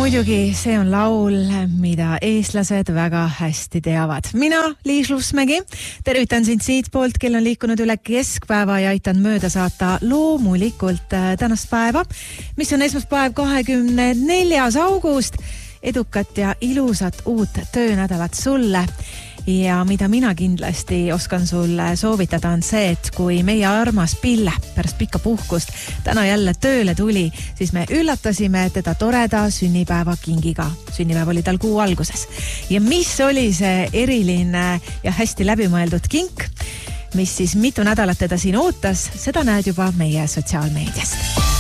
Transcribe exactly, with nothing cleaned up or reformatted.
Muidugi see on laul, mida eestlased väga hästi teavad. Mina, Liis Lusmägi, tervitan sind siit poolt, kel on liikunud üle keskpäeva ja aitan mööda saata loomulikult tänast päeva, mis on esmaspäev kahekümne neljas august. Edukat ja ilusat uut töönädalat sulle. Ja mida mina kindlasti oskan sulle soovitada on see, et kui meie armas Pille pärast pikka puhkust täna jälle tööle tuli, siis me üllatasime teda toreda sünnipäeva kingiga. Sünnipäev oli tal kuu alguses. Ja mis oli see eriline ja hästi läbimõeldud kink, mis siis mitu nädalat teda siin ootas, seda näed juba meie sotsiaalmeediast.